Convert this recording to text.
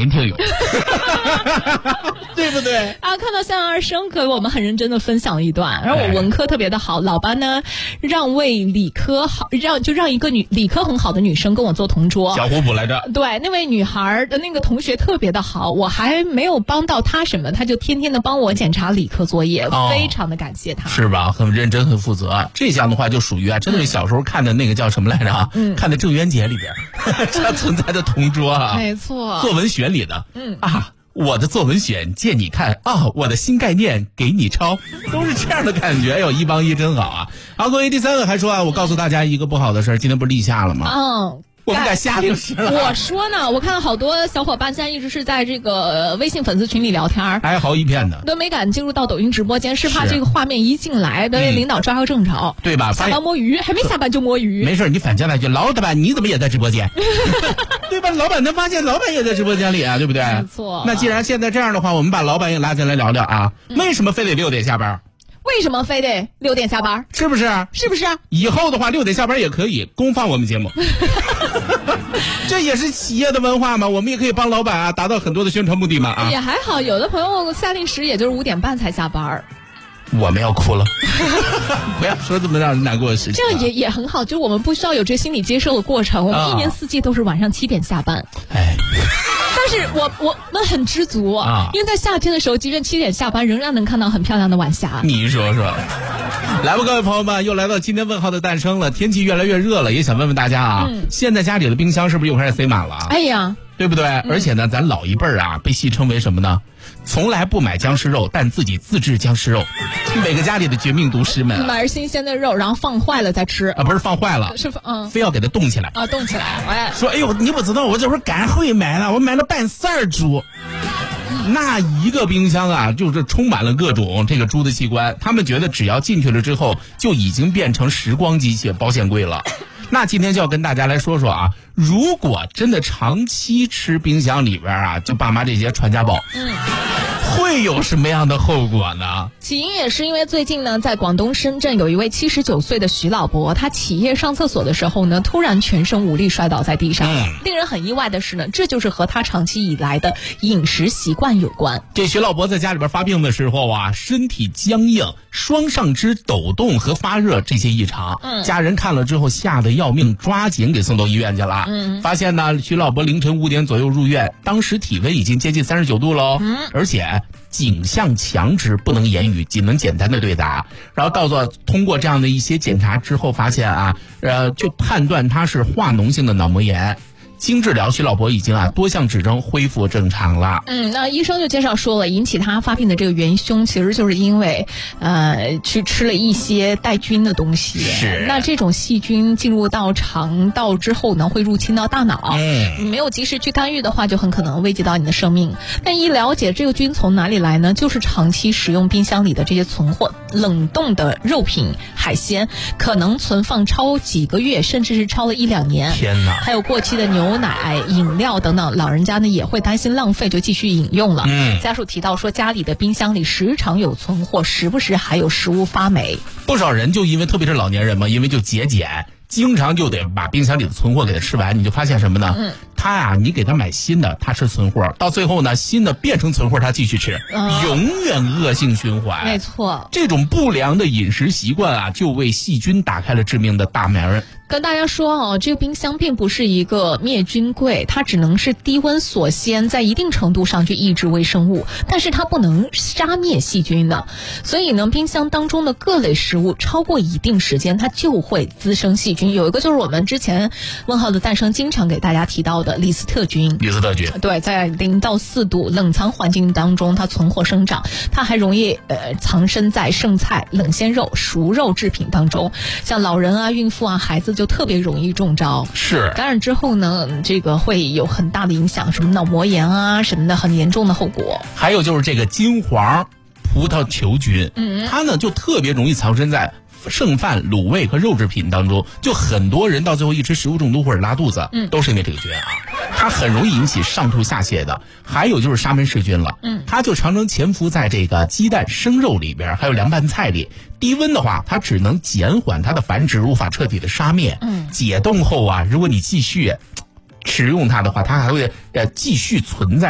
年听友，对不对？ 啊，看到向二生给我们很认真的分享了一段，然后我文科特别的好，老班呢让理科好，让一个理科很好的女生跟我做同桌， 小互补来着。 对，那位女孩的那个同学特别的好，我还没有帮到她什么，她就天天的帮我检查理科作业，非常的感谢她。 是吧？很认真，很负责。这项的话就属于真的是小时候看的那个叫什么来着啊？看的郑渊洁里边它存在的同桌啊， 没错， 作文选里的，我的作文选借你看啊，我的新概念给你抄，都是这样的感觉。一帮一真好啊。好，各位第三个还说我告诉大家一个不好的事儿，今天不是立夏了吗？我们改夏令时了。 我说呢，我看到好多小伙伴现在一直是在这个微信粉丝群里聊天， 哀嚎一片的， 都没敢进入到抖音直播间，是怕这个画面一进来被领导抓个正着， 对吧？ 下班摸鱼，还没下班就摸鱼。 没事，你反将来句，老板你怎么也在直播间？对吧？老板能发现老板也在直播间里啊，对不对？ 没错。 那既然现在这样的话，我们把老板也拉进来聊聊啊，为什么非得6点下班？ 为什么非得6点下班？ 是不是？ 是不是？ 以后的话6点下班也可以公放我们节目。这也是企业的文化嘛，我们也可以帮老板达到很多的宣传目的嘛也还好，有的朋友下定时也就是5点半才下班。 我们要哭了。不要说这么让人难过的事情。 这样也很好，就是我们不需要有这心理接受的过程，我们一年四季都是晚上7点下班。但是我们很知足因为在夏天的时候，即便7点下班，仍然能看到很漂亮的晚霞。 你说说。来吧，各位朋友们，又来到今天问号的诞生了。天气越来越热了，也想问问大家现在家里的冰箱是不是又开始塞满了？ 哎呀， 对不对？而且呢，咱老一辈儿被戏称为什么呢？从来不买僵尸肉，但自己自制僵尸肉。每个家里的绝命毒师们买新鲜的肉，然后放坏了再吃不是放坏了， 是非要给它冻起来冻起来。 说哎呦，你不知道我这会儿赶会买了，我买了半4猪。那一个冰箱就是充满了各种这个猪的器官，他们觉得只要进去了之后，就已经变成时光机器保险柜了。那今天就要跟大家来说说如果真的长期吃冰箱里边就爸妈这些传家宝，会有什么样的后果呢？ 起因也是因为最近呢，在广东深圳有一位79岁的徐老伯，他起夜上厕所的时候呢，突然全身无力摔倒在地上。令人很意外的是呢，这就是和他长期以来的饮食习惯有关。 这徐老伯在家里边发病的时候身体僵硬，双上肢抖动和发热这些异常。家人看了之后吓得要命，抓紧给送到医院去了。发现呢，徐老伯凌晨5点左右入院，当时体温已经接近39度喽，而且颈项强直，不能言语，仅能简单的对答。然后通过这样的一些检查之后，发现就判断他是化脓性的脑膜炎。经治疗，徐老伯已经多项指征恢复正常了。 那医生就介绍说了，引起他发病的这个元凶，其实就是因为去吃了一些带菌的东西。 是。 那这种细菌进入到肠道之后呢，会入侵到大脑。你没有及时去干预的话，就很可能危及到你的生命。但一了解这个菌从哪里来呢，就是长期使用冰箱里的这些存货，冷冻的肉品、海鲜，可能存放超几个月，甚至是超了1、2年。 天哪！ 还有过期的牛奶、饮料等等，老人家呢也会担心浪费，就继续饮用了。家属提到说，家里的冰箱里时常有存货，时不时还有食物发霉。 不少人就因为，特别是老年人嘛，因为就节俭，经常就得把冰箱里的存货给它吃完。你就发现什么呢？他你给他买新的，他吃存货，到最后呢，新的变成存货，他继续吃，永远恶性循环。 没错， 这种不良的饮食习惯就为细菌打开了致命的大门。 跟大家说这个冰箱并不是一个灭菌柜，它只能是低温锁鲜，在一定程度上去抑制微生物，但是它不能杀灭细菌的。所以呢，冰箱当中的各类食物超过一定时间，它就会滋生细菌。有一个就是我们之前问号的诞生经常给大家提到的李斯特菌。对，在0到4度冷藏环境当中，它存活生长，它还容易藏身在剩菜、冷鲜肉、熟肉制品当中。像老人孕妇孩子就特别容易中招。 是。 感染之后呢，这个会有很大的影响，什么脑膜炎什么的，很严重的后果。 还有就是这个金黄葡萄球菌，它呢就特别容易藏身在剩饭、卤味和肉制品当中，就很多人到最后一吃食物中毒或者拉肚子，都是因为这个菌它很容易引起上吐下泻的。还有就是沙门氏菌了，它就常常潜伏在这个鸡蛋、生肉里边，还有凉拌菜里。低温的话，它只能减缓它的繁殖，无法彻底的杀灭。解冻后如果你继续食用它的话，它还会继续存在。